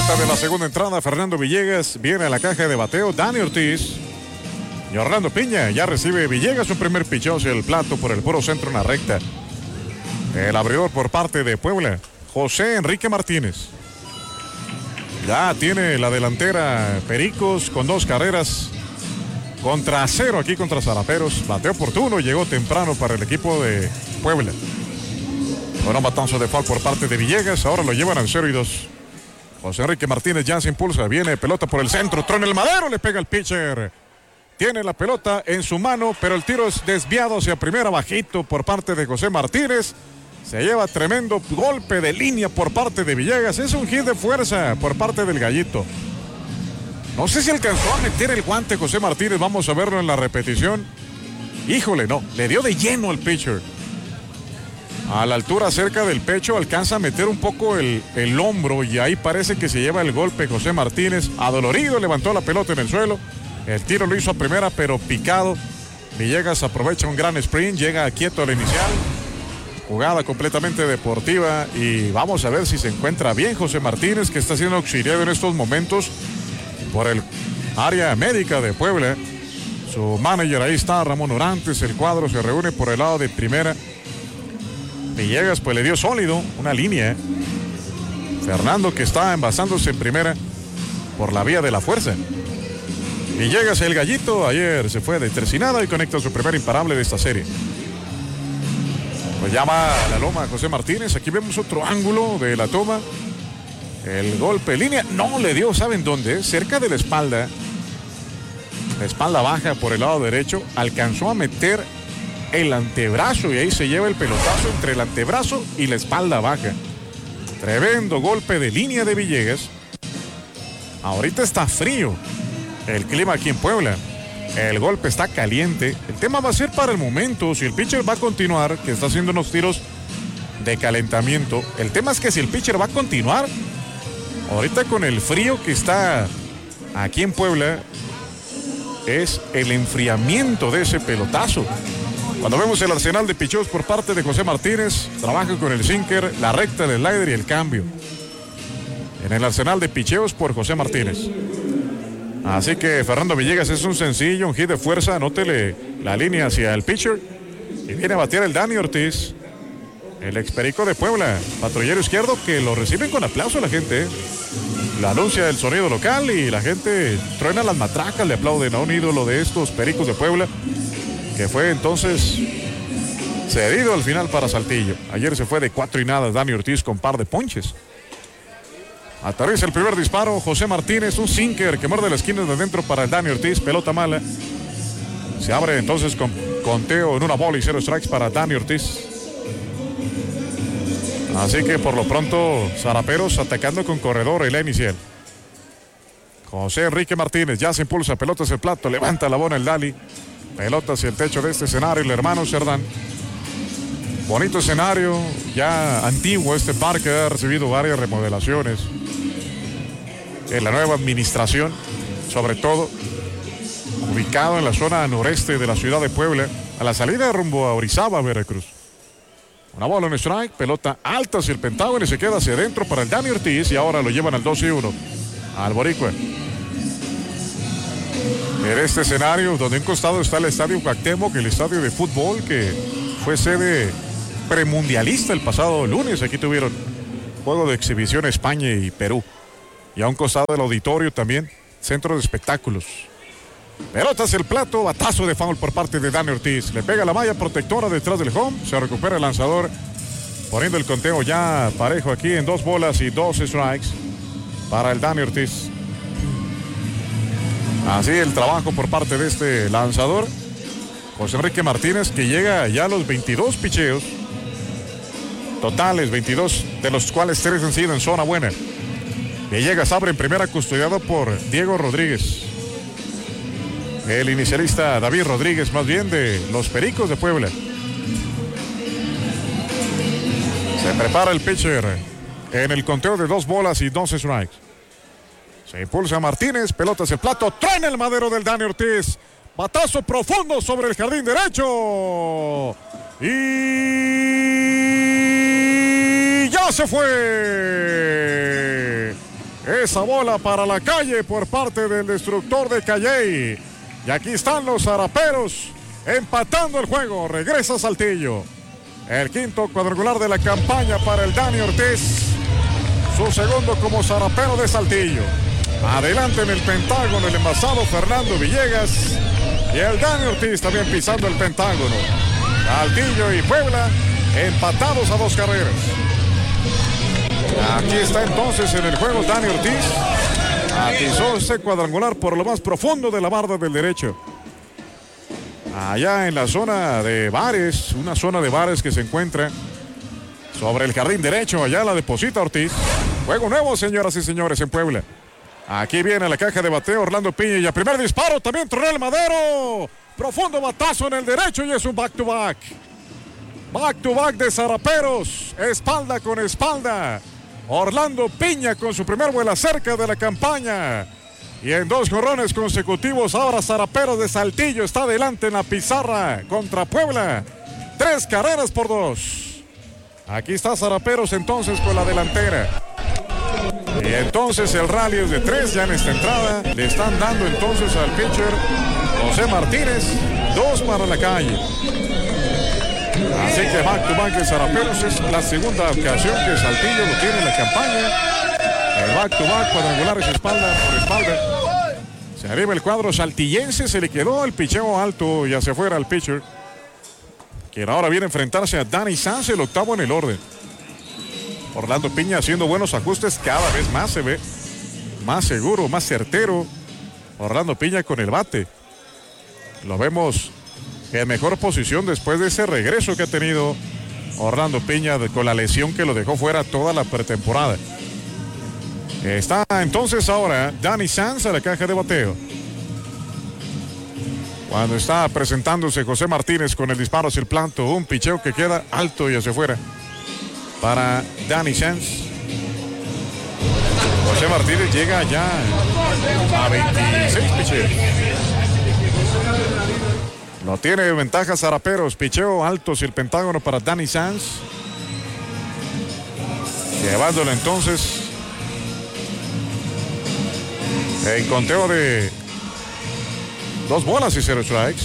Pelota de la segunda entrada, Fernando Villegas viene a la caja de bateo, Dani Ortiz y Orlando Piña. Ya recibe Villegas un primer picheo hacia el plato por el puro centro en la recta. El abridor por parte de Puebla, José Enrique Martínez. Ya tiene la delantera Pericos con 2 carreras contra 0 aquí contra Zaraperos. Bateo oportuno, llegó temprano para el equipo de Puebla. Bueno, batazo de foul por parte de Villegas, ahora lo llevan al 0-2. José Enrique Martínez ya se impulsa, viene pelota por el centro, trona el madero, le pega el pitcher. Tiene la pelota en su mano, pero el tiro es desviado hacia primera, bajito por parte de José Martínez. Se lleva tremendo golpe de línea por parte de Villegas. Es un hit de fuerza por parte del Gallito. No sé si alcanzó a meter el guante José Martínez, vamos a verlo en la repetición. Híjole, no, le dio de lleno al pitcher. A la altura cerca del pecho alcanza a meter un poco el hombro y ahí parece que se lleva el golpe José Martínez. Adolorido, levantó la pelota en el suelo. El tiro lo hizo a primera, pero picado. Villegas aprovecha un gran sprint, llega quieto al inicial. Jugada completamente deportiva y vamos a ver si se encuentra bien José Martínez, que está siendo auxiliado en estos momentos por el área médica de Puebla. Su manager ahí está, Ramón Orantes. El cuadro se reúne por el lado de primera. Villegas pues le dio sólido, una línea. Fernando que está envasándose en primera por la vía de la fuerza. Villegas, el Gallito, ayer se fue de tercinada y conecta su primer imparable de esta serie. Pues llama a la loma José Martínez. Aquí vemos otro ángulo de la toma. El golpe en línea no le dio, ¿saben dónde? Cerca de la espalda. La espalda baja por el lado derecho. Alcanzó a meter el antebrazo y ahí se lleva el pelotazo entre el antebrazo y la espalda baja. Tremendo golpe de línea de Villegas. Ahorita está frío el clima aquí en Puebla. El golpe está caliente. El tema va a ser para el momento si el pitcher va a continuar, que está haciendo unos tiros de calentamiento. El tema es que si el pitcher va a continuar, ahorita con el frío que está aquí en Puebla, es el enfriamiento de ese pelotazo. Cuando vemos el arsenal de picheos por parte de José Martínez, trabaja con el sinker, la recta, el slider y el cambio. En el arsenal de picheos por José Martínez. Así que Fernando Villegas es un sencillo, un hit de fuerza, anótele la línea hacia el pitcher. Y viene a batear el Dani Ortiz, el experico de Puebla, patrullero izquierdo, que lo reciben con aplauso la gente. La anuncia el sonido local y la gente truena las matracas, le aplauden a un ídolo de estos pericos de Puebla, que fue entonces cedido al final para Saltillo. Ayer se fue de 4 y nada Dani Ortiz con par de ponches. Aterriza el primer disparo, José Martínez, un sinker que muerde la esquina de adentro para el Dani Ortiz, pelota mala. Se abre entonces con conteo en una bola y 0 strikes para Dani Ortiz. Así que por lo pronto Zaraperos atacando con corredor en la inicial. José Enrique Martínez ya se impulsa, pelota hacia el plato, levanta la bola el Dali. Pelota hacia el techo de este escenario, el hermano Cerdán. Bonito escenario, ya antiguo este parque, ha recibido varias remodelaciones. En la nueva administración, sobre todo, ubicado en la zona noreste de la ciudad de Puebla, a la salida rumbo a Orizaba, Veracruz. Una bola en strike, pelota alta hacia el Pentágono y se queda hacia adentro para el Dani Ortiz y ahora lo llevan al 2-1 al Boricua. En este escenario, donde en un costado está el Estadio Cuauhtémoc, el estadio de fútbol que fue sede premundialista el pasado lunes. Aquí tuvieron juego de exhibición España y Perú. Y a un costado del auditorio también, centro de espectáculos. Pelotas el plato, batazo de foul por parte de Dani Ortiz. Le pega la malla protectora detrás del home, se recupera el lanzador, poniendo el conteo ya parejo aquí en 2 bolas y 2 strikes para el Dani Ortiz. Así el trabajo por parte de este lanzador, José Enrique Martínez, que llega ya a los 22 picheos totales, 22 de los cuales 3 han sido en zona buena. Villegas abre en primera, custodiado por Diego Rodríguez. El inicialista David Rodríguez, más bien de los Pericos de Puebla. Se prepara el pitcher en el conteo de 2 bolas y 2 strikes. Se impulsa Martínez, pelota hacia el plato, truena el madero del Dani Ortiz. Batazo profundo sobre el jardín derecho. Y ya se fue. Esa bola para la calle por parte del destructor de Calley. Y aquí están los zaraperos empatando el juego. Regresa Saltillo. El quinto cuadrangular de la campaña para el Dani Ortiz. Su segundo como zarapero de Saltillo. Adelante en el Pentágono el envasado Fernando Villegas. Y el Dani Ortiz también pisando el Pentágono. Saltillo y Puebla empatados a 2 carreras. Aquí está entonces en el juego Dani Ortiz. Atizó este cuadrangular por lo más profundo de la barda del derecho. Allá en la zona de bares, una zona de bares que se encuentra sobre el jardín derecho. Allá la deposita Ortiz. Juego nuevo, señoras y señores, en Puebla. Aquí viene la caja de bateo Orlando Piña. Y a primer disparo también Tronel Madero. Profundo batazo en el derecho y es un back-to-back. Back-to-back de zaraperos. Espalda con espalda. Orlando Piña con su primer vuela cerca de la campaña. Y en 2 jonrones consecutivos, ahora zaraperos de Saltillo está adelante en la pizarra contra Puebla. 3 carreras por 2. Aquí está zaraperos entonces con la delantera. Y entonces el rally es de 3 ya en esta entrada. Le están dando entonces al pitcher José Martínez. 2 para la calle. Así que back-to-back de zaraperos es la segunda ocasión que Saltillo lo tiene en la campaña. El back-to-back cuadrangulares espalda por espalda. Se arriba el cuadro saltillense, se le quedó el picheo alto y hacia afuera al pitcher. Quien ahora viene a enfrentarse a Danny Sanz, el octavo en el orden. Orlando Piña haciendo buenos ajustes, cada vez más se ve más seguro, más certero. Orlando Piña con el bate. Lo vemos en mejor posición después de ese regreso que ha tenido Orlando Piña con la lesión que lo dejó fuera toda la pretemporada. Está entonces ahora Danny Sanz a la caja de bateo. Cuando está presentándose José Martínez con el disparo hacia el plato, un picheo que queda alto y hacia afuera para Danny Sanz. José Martínez llega ya a 26 picheos. No tiene ventaja zaraperos. Picheo alto hacia el Pentágono para Danny Sanz. Llevándolo entonces en conteo de 2 bolas y 0 strikes.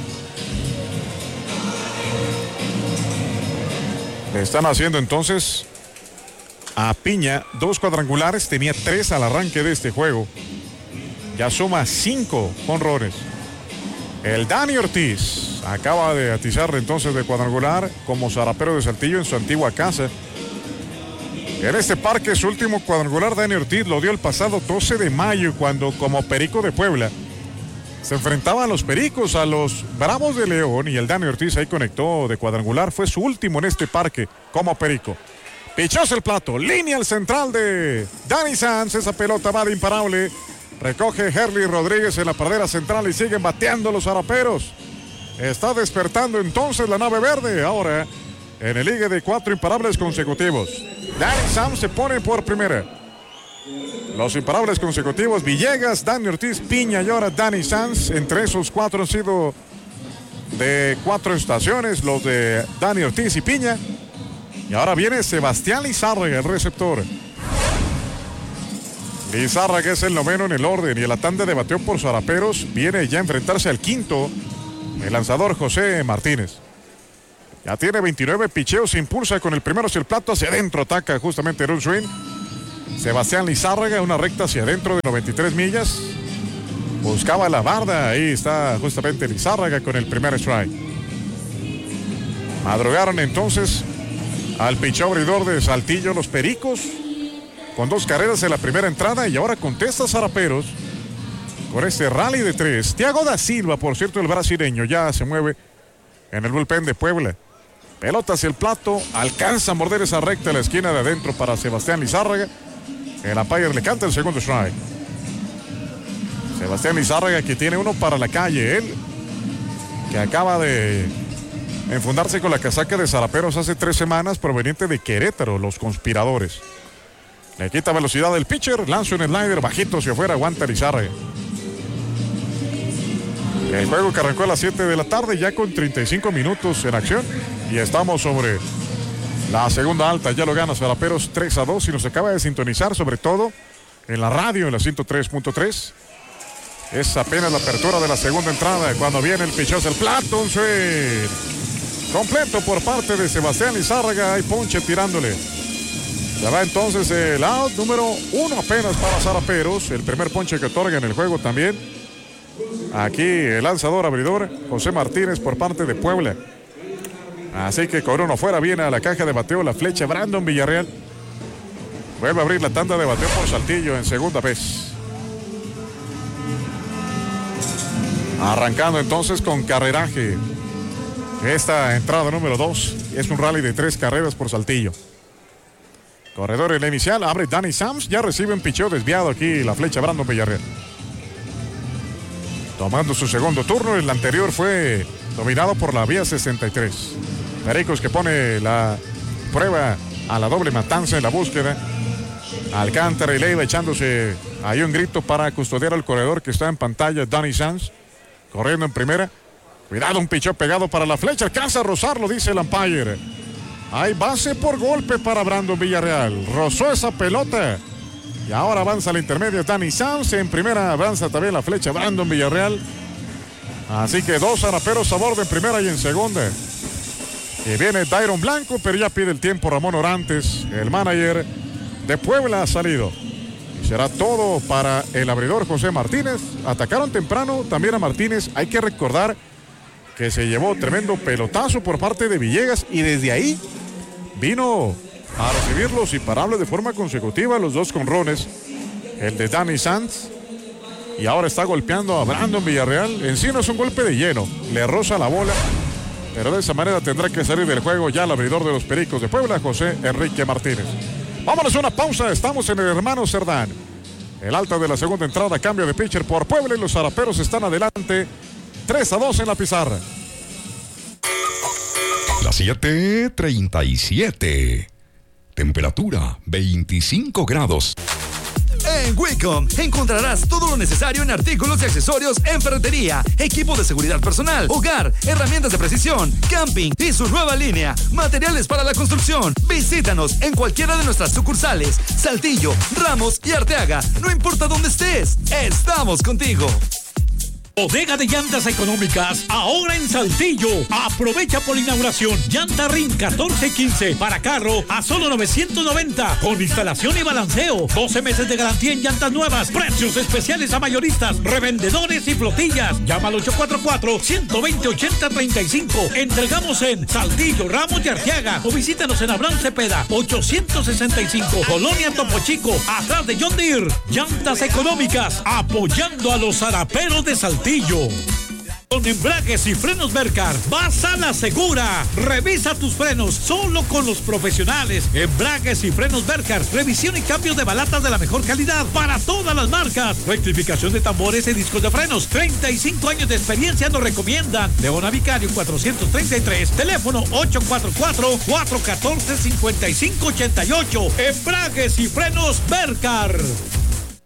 Le están haciendo entonces a Piña 2 cuadrangulares. Tenía 3 al arranque de este juego. Ya suma 5 jonrones. El Dani Ortiz acaba de atizar entonces de cuadrangular como zarapero de Saltillo en su antigua casa. En este parque su último cuadrangular Dani Ortiz lo dio el pasado 12 de mayo cuando como Perico de Puebla se enfrentaban los Pericos a los Bravos de León y el Dani Ortiz ahí conectó de cuadrangular. Fue su último en este parque como Perico. Pichó el plato, línea al central de Danny Sanz. Esa pelota va de imparable. Recoge Herly Rodríguez en la pradera central y siguen bateando los zaraperos. Está despertando entonces la nave verde. Ahora en el ligue de 4 imparables consecutivos. Danny Sanz se pone por primera. Los imparables consecutivos: Villegas, Dani Ortiz, Piña y ahora Danny Sanz. Entre esos 4 han sido de 4 estaciones, los de Dani Ortiz y Piña. Y ahora viene Sebastián Lizárraga, el receptor. Lizárraga es el noveno en el orden y el tanda de bateo por zaraperos viene ya a enfrentarse al quinto, el lanzador José Martínez. Ya tiene 29 picheos, se impulsa con el primero hacia el plato, hacia adentro ataca justamente en un swing. Sebastián Lizárraga, una recta hacia adentro de 93 millas. Buscaba la barda, ahí está justamente Lizárraga con el primer strike. Madrugaron entonces al picheo abridor de Saltillo los Pericos con 2 carreras en la primera entrada y ahora contesta zaraperos con este rally de 3. Thiago da Silva, por cierto, el brasileño, ya se mueve en el bullpen de Puebla. Pelota hacia el plato, alcanza a morder esa recta a la esquina de adentro para Sebastián Lizárraga. El umpire le canta el segundo strike. Sebastián Lizárraga que tiene uno para la calle. Él que acaba de enfundarse con la casaca de zaraperos hace 3 semanas, proveniente de Querétaro, los conspiradores. Le quita velocidad el pitcher, lanza un slider bajito hacia afuera, aguanta Lizárraga. El juego que arrancó a las 7 de la tarde, ya con 35 minutos en acción. Y estamos sobre la segunda alta, ya lo gana zaraperos 3-2 y nos acaba de sintonizar, sobre todo en la radio, en la 103.3. Es apenas la apertura de la segunda entrada cuando viene el picheo, el plato, un swing completo por parte de Sebastián Lizárraga. Hay ponche tirándole. Ya va entonces el out número 1 apenas para Zaraperos. El primer ponche que otorga en el juego también. Aquí el lanzador abridor José Martínez por parte de Puebla. Así que con uno fuera viene a la caja de bateo la flecha Brandon Villarreal. Vuelve a abrir la tanda de bateo por Saltillo en segunda vez. Arrancando entonces con carreraje. Esta entrada número 2 es un rally de 3 carreras por Saltillo. Corredor en la inicial, abre Danny Sams, ya recibe un picheo desviado aquí la flecha Brandon Villarreal. Tomando su segundo turno, el anterior fue dominado por la vía 63. Pericos que pone la prueba a la doble matanza en la búsqueda. Alcántara y Leiva echándose ahí un grito para custodiar al corredor que está en pantalla, Danny Sams. Corriendo en primera. Cuidado, un picheo pegado para la flecha. Alcanza a rozarlo, dice el umpire. Hay base por golpe para Brandon Villarreal. Rozó esa pelota. Y ahora avanza la intermedia Danny Sams. En primera avanza también la flecha Brandon Villarreal. Así que 2 zaraperos a bordo en primera y en segunda. Y viene Dairon Blanco, pero ya pide el tiempo Ramón Orantes. El manager de Puebla ha salido. Y será todo para el abridor José Martínez. Atacaron temprano también a Martínez. Hay que recordar que se llevó tremendo pelotazo por parte de Villegas. Y desde ahí vino a recibir los imparables de forma consecutiva, los 2 jonrones. El de Danny Sanz. Y ahora está golpeando a Brandon Villarreal. En sí no es un golpe de lleno. Le roza la bola. Pero de esa manera tendrá que salir del juego ya el abridor de los Pericos de Puebla, José Enrique Martínez. Vámonos a una pausa. Estamos en el Hermano Cerdán. El alta de la segunda entrada, cambio de pitcher por Puebla y los zaraperos están adelante. 3-2 en la pizarra. Las 7:37. Temperatura 25 grados. En Wicom encontrarás todo lo necesario en artículos y accesorios en ferretería, equipo de seguridad personal, hogar, herramientas de precisión, camping y su nueva línea, materiales para la construcción. Visítanos en cualquiera de nuestras sucursales, Saltillo, Ramos y Arteaga. No importa dónde estés, estamos contigo. Bodega de llantas económicas, ahora en Saltillo. Aprovecha por inauguración. Llanta RIN 1415 para carro a solo 990. Con instalación y balanceo. 12 meses de garantía en llantas nuevas. Precios especiales a mayoristas, revendedores y flotillas. Llama al 844-120-8035. Entregamos en Saltillo, Ramos y Arteaga. O visítanos en Abraham Cepeda, 865. Colonia Topo Chico, atrás de John Deere. Llantas económicas, apoyando a los zaraperos de Saltillo. Con embragues y frenos Bercar, vas a la segura. Revisa tus frenos solo con los profesionales. Embragues y frenos Bercar, revisión y cambios de balatas de la mejor calidad para todas las marcas. Rectificación de tambores y discos de frenos. 35 años de experiencia nos recomiendan. Leona Vicario 433, teléfono 844-414-5588. Embragues y frenos Bercar.